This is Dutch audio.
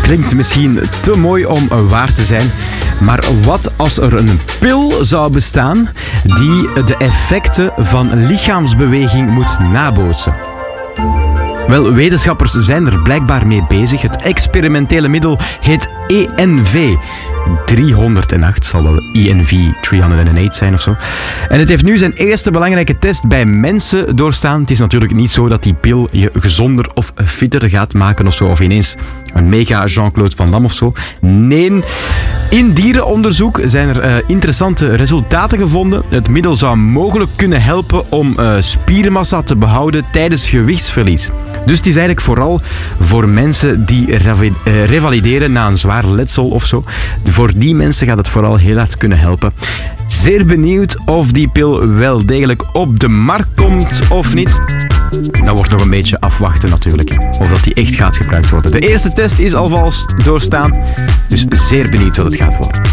klinkt misschien te mooi om waar te zijn. Maar wat als er een pil zou bestaan die de effecten van lichaamsbeweging moet nabootsen? Wel, wetenschappers zijn er blijkbaar mee bezig. Het experimentele middel heet ENV 308, zal wel ENV 308 zijn of zo. En het heeft nu zijn eerste belangrijke test bij mensen doorstaan. Het is natuurlijk niet zo dat die pil je gezonder of fitter gaat maken of zo, of ineens een mega Jean-Claude Van Damme of zo. Nee, in dierenonderzoek zijn er interessante resultaten gevonden. Het middel zou mogelijk kunnen helpen om spiermassa te behouden tijdens gewichtsverlies. Dus het is eigenlijk vooral voor mensen die revalideren na een zwaar letsel of zo. Voor die mensen gaat het vooral heel hard kunnen helpen. Zeer benieuwd of die pil wel degelijk op de markt komt of niet. Dat wordt nog een beetje afwachten natuurlijk. Of dat die echt gaat gebruikt worden. De eerste test is alvast doorstaan. Dus zeer benieuwd wat het gaat worden.